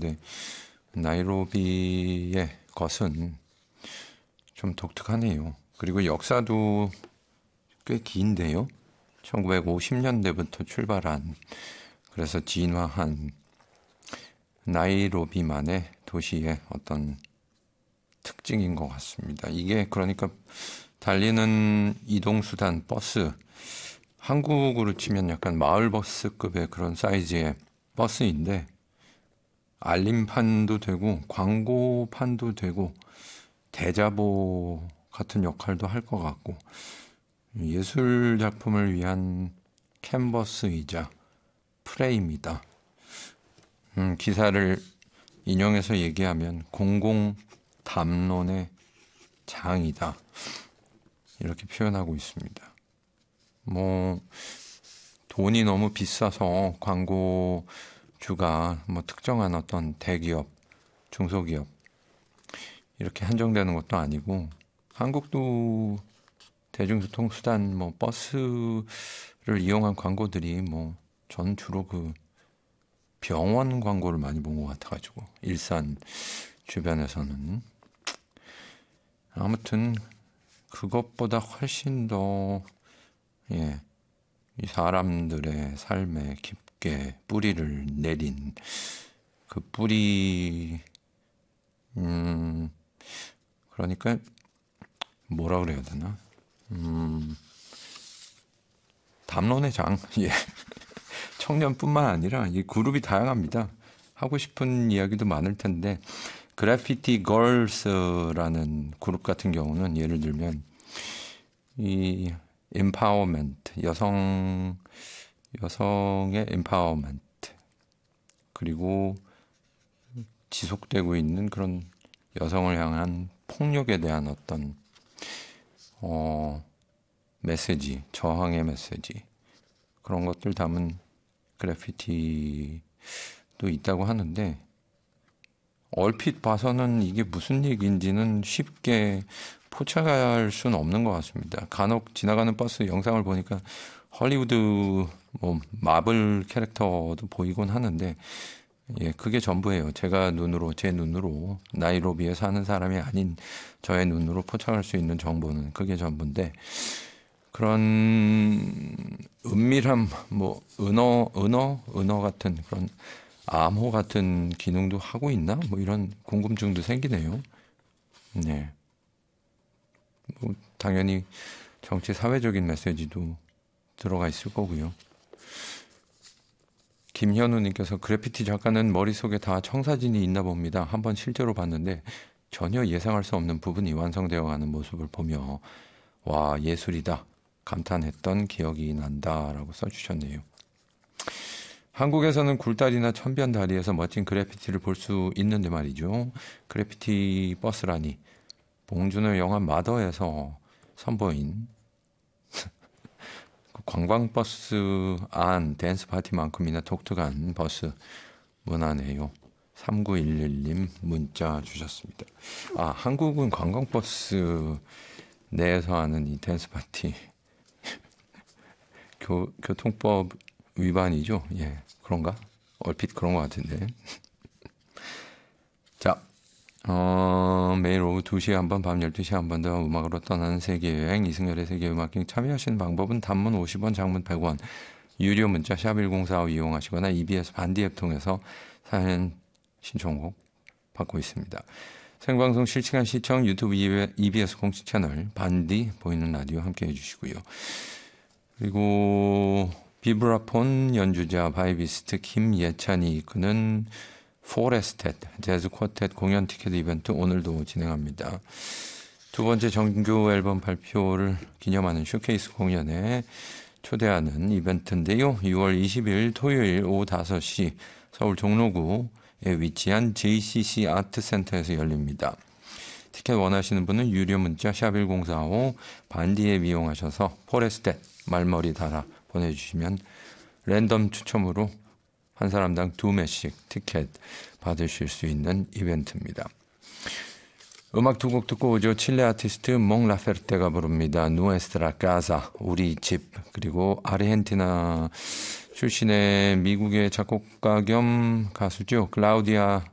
근데 나이로비의 것은 좀 독특하네요. 그리고 역사도 꽤 긴데요. 1950년대부터 출발한, 그래서 진화한 나이로비만의 도시의 어떤 특징인 것 같습니다. 이게 그러니까 달리는 이동수단 버스, 한국으로 치면 약간 마을버스급의 그런 사이즈의 버스인데 알림판도 되고 광고판도 되고 대자보 같은 역할도 할 것 같고 예술 작품을 위한 캔버스이자 프레임이다. 기사를 인용해서 얘기하면 공공 담론의 장이다. 이렇게 표현하고 있습니다. 뭐 돈이 너무 비싸서 광고주가 뭐 특정한 어떤 대기업, 중소기업 이렇게 한정되는 것도 아니고 한국도 대중교통수단 뭐 버스를 이용한 광고들이 뭐 전 주로 그 병원 광고를 많이 본 것 같아가지고 일산 주변에서는 아무튼 그것보다 훨씬 더 이 사람들의 삶에 깊게 뿌리를 내린 그 뿌리 그러니까 뭐라 그래야 되나 담론의 장 예. 청년뿐만 아니라 이 그룹이 다양합니다. 하고 싶은 이야기도 많을 텐데 그래피티 걸스라는 그룹 같은 경우는 예를 들면 이 empowerment, 여성의 empowerment 그리고 지속되고 있는 그런 여성을 향한 폭력에 대한 어떤 메시지, 저항의 메시지 그런 것들 담은 그래피티도 있다고 하는데 얼핏 봐서는 이게 무슨 얘기인지는 쉽게 포착할 수는 없는 것 같습니다. 간혹 지나가는 버스 영상을 보니까 헐리우드 뭐 마블 캐릭터도 보이곤 하는데 예, 그게 전부예요. 제 눈으로 나이로비에 사는 사람이 아닌 저의 눈으로 포착할 수 있는 정보는 그게 전부인데 그런 은밀한 뭐 은어 같은 그런 암호 같은 기능도 하고 있나? 뭐 이런 궁금증도 생기네요. 네. 뭐 당연히 정치 사회적인 메시지도 들어가 있을 거고요. 김현우님께서 그래피티 작가는 머릿속에 다 청사진이 있나 봅니다. 한번 실제로 봤는데 전혀 예상할 수 없는 부분이 완성되어 가는 모습을 보며 와 예술이다 감탄했던 기억이 난다라고 써주셨네요. 한국에서는 굴다리나 천변다리에서 멋진 그래피티를 볼 수 있는데 말이죠. 그래피티 버스라니 봉준호 영화 마더에서 선보인 관광버스 안 댄스 파티만큼이나 독특한 버스 문화네요. 3911님 문자 주셨습니다. 아, 한국은 관광버스 내에서 하는 이 댄스 파티 교통법 위반이죠. 예, 그런가? 얼핏 그런 것 같은데. 자, 매일 오후 2시에 한 번, 밤 12시에 한 번 더 음악으로 떠나는 세계여행 이승열의 세계음악행 참여하시는 방법은 단문 50원, 장문 100원, 유료 문자 샵1045 이용하시거나 EBS 반디 앱 통해서 사연 신청곡 받고 있습니다. 생방송 실시간 시청 유튜브 EBS 공식 채널 반디 보이는 라디오 함께 해주시고요. 그리고 비브라폰 연주자 바이비스트 김예찬이 이끄는 포레스텟 재즈 쿼텟 공연 티켓 이벤트 오늘도 진행합니다. 두 번째 정규 앨범 발표를 기념하는 쇼케이스 공연에 초대하는 이벤트인데요. 6월 20일 토요일 오후 5시 서울 종로구에 위치한 JCC 아트센터에서 열립니다. 티켓 원하시는 분은 유료 문자 샵1045 반디 앱 이용하셔서 포레스텟 말머리 달아 보내주시면 랜덤 추첨으로 한 사람당 2매씩 티켓 받으실 수 있는 이벤트입니다. 음악 두 곡 듣고 오죠. 칠레 아티스트 몽 라페르테가 부릅니다. 누에스트라 카사 우리 집. 그리고 아르헨티나 출신의 미국의 작곡가 겸 가수죠. 클라우디아